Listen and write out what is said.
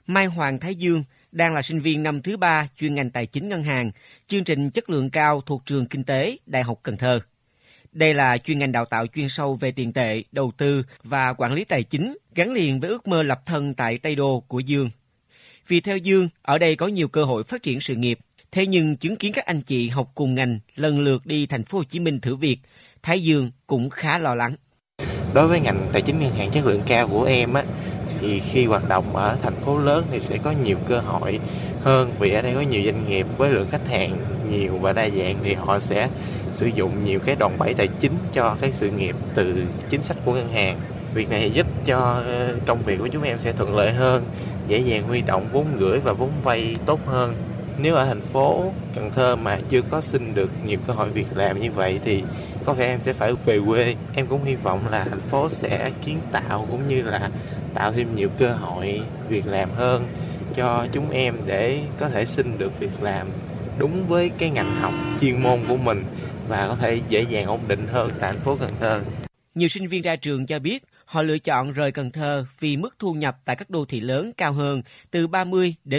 Mai Hoàng Thái Dương đang là sinh viên năm thứ 3 chuyên ngành tài chính ngân hàng, chương trình chất lượng cao thuộc trường Kinh tế, Đại học Cần Thơ. Đây là chuyên ngành đào tạo chuyên sâu về tiền tệ, đầu tư và quản lý tài chính, gắn liền với ước mơ lập thân tại Tây Đô của Dương. Vì theo Dương, ở đây có nhiều cơ hội phát triển sự nghiệp. Thế nhưng chứng kiến các anh chị học cùng ngành lần lượt đi thành phố Hồ Chí Minh thử việc, Thái Dương cũng khá lo lắng. Đối với ngành tài chính ngân hàng chất lượng cao của em thì khi hoạt động ở thành phố lớn thì sẽ có nhiều cơ hội hơn, vì ở đây có nhiều doanh nghiệp với lượng khách hàng nhiều và đa dạng, thì họ sẽ sử dụng nhiều cái đòn bẩy tài chính cho cái sự nghiệp từ chính sách của ngân hàng. Việc này giúp cho công việc của chúng em sẽ thuận lợi hơn, dễ dàng huy động vốn gửi và vốn vay tốt hơn. Nếu ở thành phố Cần Thơ mà chưa có xin được nhiều cơ hội việc làm như vậy thì có thể em sẽ phải về quê. Em cũng hy vọng là thành phố sẽ kiến tạo cũng như là tạo thêm nhiều cơ hội việc làm hơn cho chúng em để có thể xin được việc làm đúng với cái ngành học chuyên môn của mình và có thể dễ dàng ổn định hơn tại thành phố Cần Thơ. Nhiều sinh viên ra trường cho biết họ lựa chọn rời Cần Thơ vì mức thu nhập tại các đô thị lớn cao hơn từ 30 đến